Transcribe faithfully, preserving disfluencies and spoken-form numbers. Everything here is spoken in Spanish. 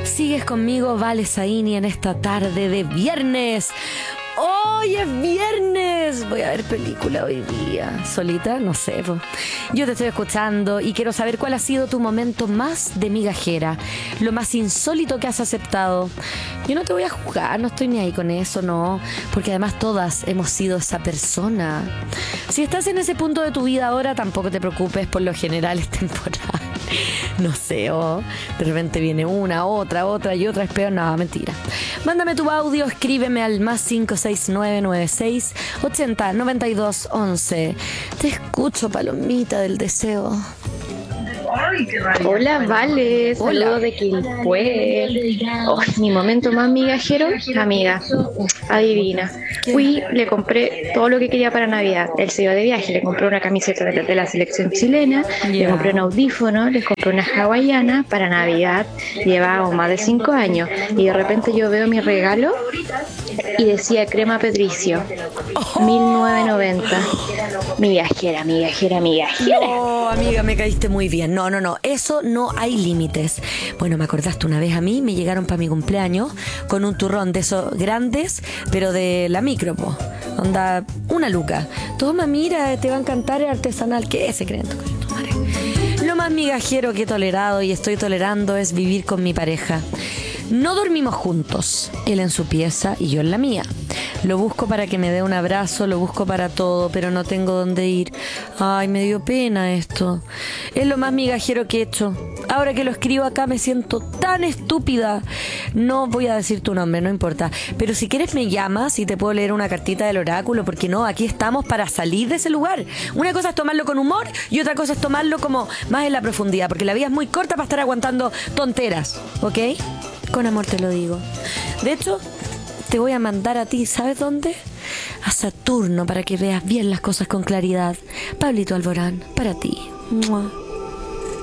Sigues conmigo, Vale Zaini, en esta tarde de viernes. ¡Hoy es viernes! Voy a ver película hoy día. ¿Solita? No sé, pues. Yo te estoy escuchando y quiero saber cuál ha sido tu momento más de migajera, lo más insólito que has aceptado. Yo no te voy a juzgar, no estoy ni ahí con eso, no. Porque además todas hemos sido esa persona. Si estás en ese punto de tu vida ahora, tampoco te preocupes, por lo general es temporal. No sé, o de repente viene una, otra, otra y otra es peor. No, mentira. Mándame tu audio, escríbeme al más cinco seis nueve nueve seis ochenta noventa y dos once. Te escucho, palomita del deseo. Hola, Vale, saludos de Quilpué. Oh, mi momento más migajero, amiga, adivina. Fui, le compré todo lo que quería para Navidad. Él se iba de viaje, le compré una camiseta de, de la selección chilena, yeah. Le compré un audífono, le compré una hawaiana para Navidad. Llevaba más de cinco años y de repente yo veo mi regalo y decía crema Patricio, mil novecientos noventa. Migajera, migajera, migajera. No, amiga, me caíste muy bien. No, no, no, eso no hay límites. Bueno, me acordaste una vez a mí, me llegaron para mi cumpleaños con un turrón de esos grandes, pero de la micro, po. Onda, una luca. Toma, mira, te va a encantar, el artesanal. ¿Qué se creen? Lo más migajero que he tolerado y estoy tolerando es vivir con mi pareja. No dormimos juntos, él en su pieza y yo en la mía. Lo busco para que me dé un abrazo, lo busco para todo, pero no tengo dónde ir. Ay, me dio pena esto. Es lo más migajero que he hecho. Ahora que lo escribo acá me siento tan estúpida. No voy a decir tu nombre, no importa. Pero si quieres me llamas y te puedo leer una cartita del oráculo, porque no, aquí estamos para salir de ese lugar. Una cosa es tomarlo con humor y otra cosa es tomarlo como más en la profundidad, porque la vida es muy corta para estar aguantando tonteras, ¿ok? Con amor te lo digo. De hecho, te voy a mandar a ti, ¿sabes dónde? A Saturno, para que veas bien las cosas con claridad. Pablito Alborán, para ti. ¡Mua!